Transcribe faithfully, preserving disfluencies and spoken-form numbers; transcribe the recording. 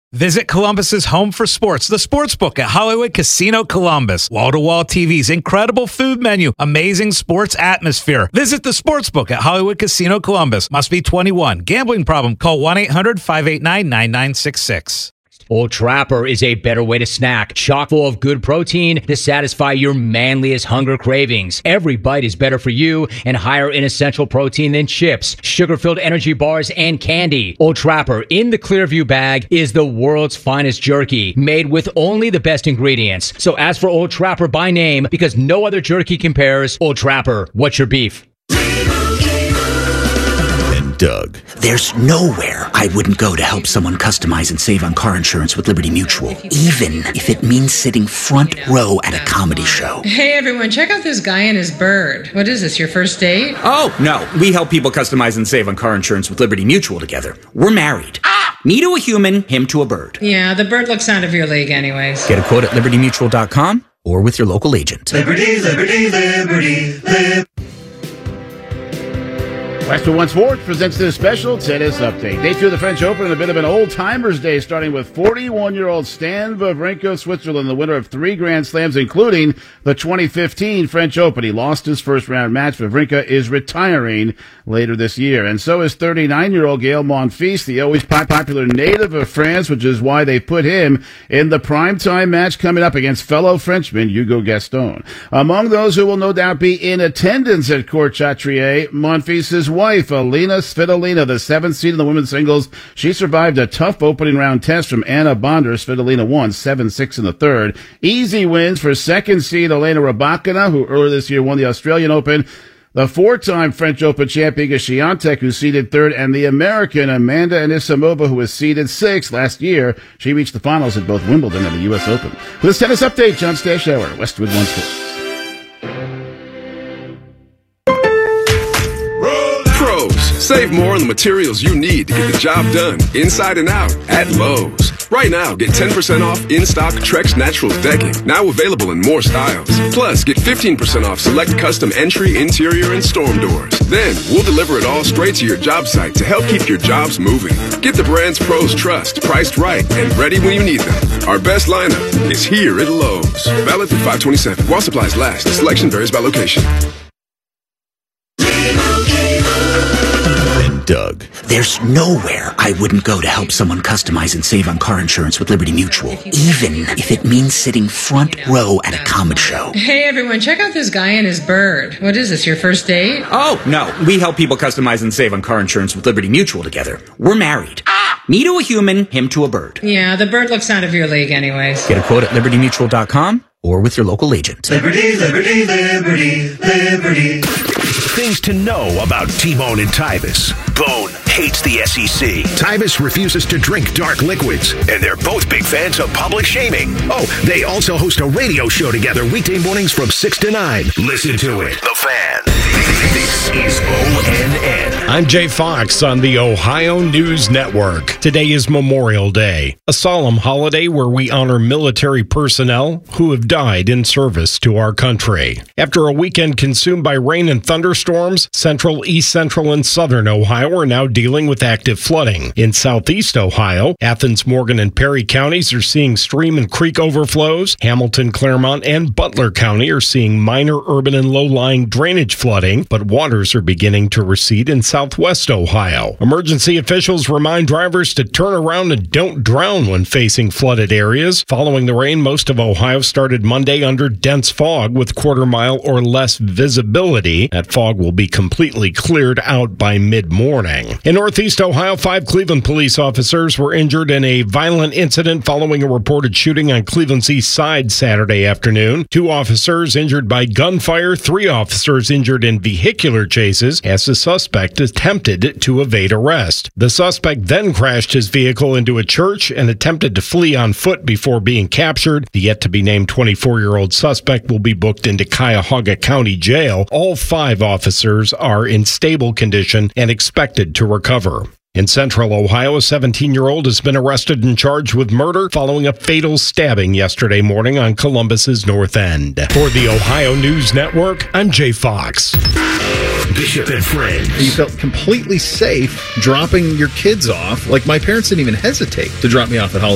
Visit Columbus's home for sports, the Sportsbook at Hollywood Casino Columbus. Wall-to-wall T Vs, incredible food menu, amazing sports atmosphere. Visit the Sportsbook at Hollywood Casino Columbus. Must be twenty-one. Gambling problem? Call one eight hundred five eight nine nine nine six six. Old Trapper is a better way to snack, chock full of good protein to satisfy your manliest hunger cravings. Every bite is better for you and higher in essential protein than chips, sugar-filled energy bars, and candy. Old Trapper in the Clearview bag is the world's finest jerky, made with only the best ingredients. So ask for Old Trapper by name because no other jerky compares. Old Trapper, what's your beef? Doug. There's nowhere I wouldn't go to help someone customize and save on car insurance with Liberty Mutual, even if it means sitting front row at a comedy show. Hey everyone, check out this guy and his bird. What is this, your first date? Oh, no. We help people customize and save on car insurance with Liberty Mutual together. We're married. Ah! Me to a human, him to a bird. Yeah, the bird looks out of your league anyways. Get a quote at liberty mutual dot com or with your local agent. Liberty, liberty, liberty, liberty. Westwood One Sports presents this special tennis update. Day two of the French Open and a bit of an old-timers day, starting with forty-one-year-old Stan Wawrinka of Switzerland, the winner of three Grand Slams, including the twenty fifteen French Open. He lost his first-round match. Wawrinka is retiring later this year. And so is thirty-nine-year-old Gael Monfils, the always popular native of France, which is why they put him in the primetime match coming up against fellow Frenchman Hugo Gaston. Among those who will no doubt be in attendance at Court Chatrier, Monfils' wife, Alina Svitolina, the seventh seed in the women's singles. She survived a tough opening round test from Anna Bonder. Svitolina won seven six in the third. Easy wins for second seed Elena Rybakina, who earlier this year won the Australian Open. The four-time French Open champion Iga Swiatek, who seeded third, and the American Amanda Anisimova, who was seeded sixth last year. She reached the finals at both Wimbledon and the U S Open. For this tennis update, John Stashower, Westwood One Sports. Save more on the materials you need to get the job done, inside and out, at Lowe's. Right now, get ten percent off in-stock Trex Naturals decking, now available in more styles. Plus, get fifteen percent off select custom entry, interior, and storm doors. Then, we'll deliver it all straight to your job site to help keep your jobs moving. Get the brands pros trust, priced right, and ready when you need them. Our best lineup is here at Lowe's. Valid through five twenty-seven. While supplies last, selection varies by location. Doug. There's nowhere I wouldn't go to help someone customize and save on car insurance with Liberty Mutual, even if it means sitting front row at a comedy show. Hey everyone, check out this guy and his bird. What is this, your first date? Oh, no. We help people customize and save on car insurance with Liberty Mutual together. We're married. Ah! Me to a human, him to a bird. Yeah, the bird looks out of your league anyways. Get a quote at liberty mutual dot com or with your local agent. Liberty, liberty, liberty, liberty. Things to know about T-Bone and Tyvis. Bone hates the S E C. Tyvis refuses to drink dark liquids. And they're both big fans of public shaming. Oh, they also host a radio show together weekday mornings from six to nine. Listen to it. The Fan. This is O N N. I'm Jay Fox on the Ohio News Network. Today is Memorial Day, a solemn holiday where we honor military personnel who have died in service to our country. After a weekend consumed by rain and thunderstorms, central, east central, and southern Ohio are now dealing with active flooding. In southeast Ohio, Athens, Morgan, and Perry counties are seeing stream and creek overflows. Hamilton, Claremont, and Butler County are seeing minor urban and low-lying drainage flooding, but waters are beginning to recede in southwest Ohio. Emergency officials remind drivers to turn around and don't drown when facing flooded areas. Following the rain, most of Ohio started Monday under dense fog with quarter mile or less visibility. That fog will be completely cleared out by mid-morning. In northeast Ohio, five Cleveland police officers were injured in a violent incident following a reported shooting on Cleveland's east side Saturday afternoon. Two officers injured by gunfire, three officers injured in vehicular chases as the suspect attempted to evade arrest. The suspect then crashed his vehicle into a church and attempted to flee on foot before being captured. The yet-to-be-named twenty-four-year-old suspect will be booked into Cuyahoga County Jail. All five officers are in stable condition and expected to recover. In central Ohio, a seventeen-year-old has been arrested and charged with murder following a fatal stabbing yesterday morning on Columbus's North End. For the Ohio News Network, I'm Jay Fox. Bishop and Friends. You felt completely safe dropping your kids off. Like, my parents didn't even hesitate to drop me off at Holiday